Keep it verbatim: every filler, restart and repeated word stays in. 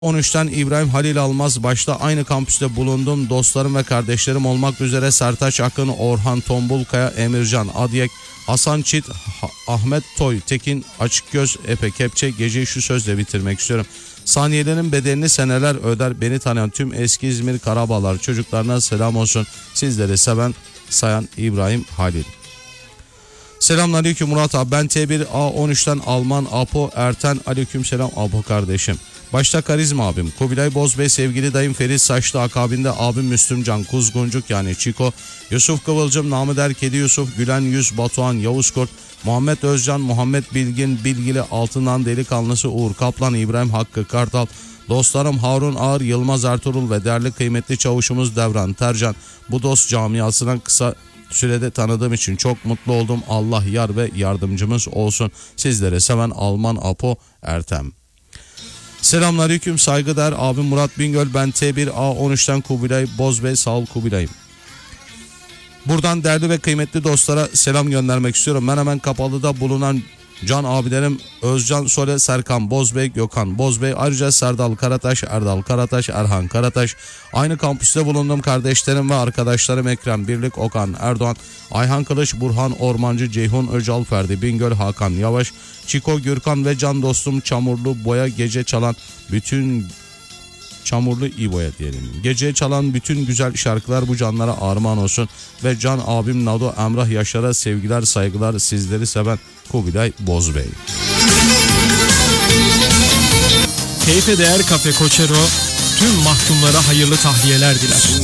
on üçten İbrahim Halil Almaz başta aynı kampüste bulundum. Dostlarım ve kardeşlerim olmak üzere Sertaç Akın, Orhan Tombulkaya, Emircan Adyek, Hasan Çit, Ahmet Toy, Tekin Açıkgöz, Epe Kepçe. Geceyi şu sözle bitirmek istiyorum. Saniyelerin bedelini seneler öder. Beni tanıyan tüm eski İzmir Karabağlar çocuklarına selam olsun. Sizleri seven sayan İbrahim Halil. Selamünaleyküm Murat abi. Ben T bir A on üçten Alman Apo Erten. Aleykümselam Apo kardeşim. Başta Karizma abim, Kubilay Bozbey, sevgili dayım Ferit Saçlı, akabinde abim Müslümcan Kuzguncuk yani Çiko, Yusuf Kıvılcım, Namı Der Kedi Yusuf, Gülen Yüz, Batuhan, Yavuz Kurt, Muhammed Özcan, Muhammed Bilgin, Bilgili, Altından Delikanlısı Uğur Kaplan, İbrahim Hakkı Kartal, dostlarım Harun Ağır, Yılmaz Ertuğrul ve değerli kıymetli çavuşumuz Devran Tercan. Bu dost camiasından kısa sürede tanıdığım için çok mutlu oldum. Allah yar ve yardımcımız olsun. Sizlere seven Alman Apo Ertem. Selamünaleyküm saygıdeğer abim Murat Bingöl. Ben T bir A on üçten Kubilay Bozbey. Sağ ol Kubilay'ım. Buradan değerli ve kıymetli dostlara selam göndermek istiyorum. Ben hemen Kapalı'da bulunan can abilerim Özcan Sole, Serkan Bozbey, Gökhan Bozbey, ayrıca Serdal Karataş, Erdal Karataş, Erhan Karataş, aynı kampüste bulunduğum kardeşlerim ve arkadaşlarım Ekrem Birlik, Okan Erdoğan, Ayhan Kılıç, Burhan Ormancı, Ceyhun Öcal, Ferdi Bingöl, Hakan Yavaş, Çiko Gürkan ve can dostum Çamurlu Boya, gece çalan bütün Çamurlu İbo'ya diyelim. Gece çalan bütün güzel şarkılar bu canlara armağan olsun ve can abim Nado Emrah Yaşar'a sevgiler saygılar, sizleri seven Kubilay Bozbey. Keyfe Değer Kafe Koçero tüm mahkumlara hayırlı tahliyeler diler.